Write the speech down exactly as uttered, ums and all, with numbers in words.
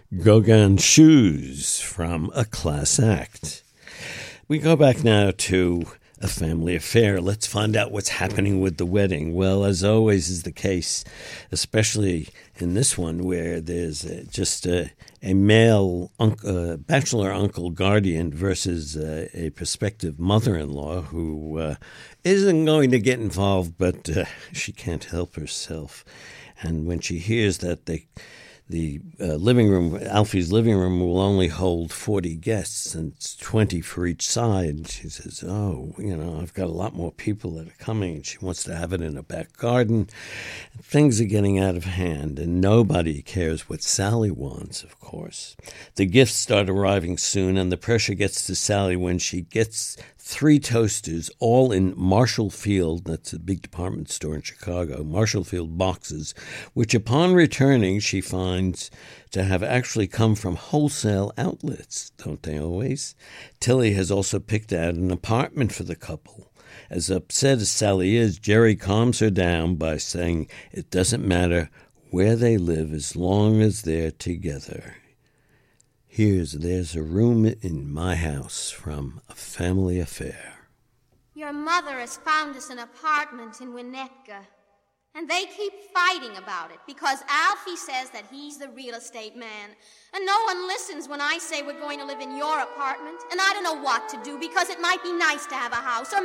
Gauguin Shoes from A Class Act. We go back now to A Family Affair. Let's find out what's happening with the wedding. Well, as always is the case, especially in this one where there's uh, just a, a male un- uh, bachelor uncle guardian versus uh, a prospective mother-in-law who uh, isn't going to get involved, but uh, she can't help herself. And when she hears that they... The uh, living room, Alfie's living room, will only hold forty guests, and it's twenty for each side. She says, oh, you know, I've got a lot more people that are coming, and she wants to have it in a back garden. Things are getting out of hand, and nobody cares what Sally wants, of course. The gifts start arriving soon, and the pressure gets to Sally when she gets three toasters, all in Marshall Field, that's a big department store in Chicago, Marshall Field boxes, which upon returning she finds to have actually come from wholesale outlets, don't they always? Tilly has also picked out an apartment for the couple. As upset as Sally is, Jerry calms her down by saying it doesn't matter where they live as long as they're together. Here's There's a Room in My House from A Family Affair. Your mother has found us an apartment in Winnetka, and they keep fighting about it because Alfie says that he's the real estate man, and no one listens when I say we're going to live in your apartment, and I don't know what to do because it might be nice to have a house, or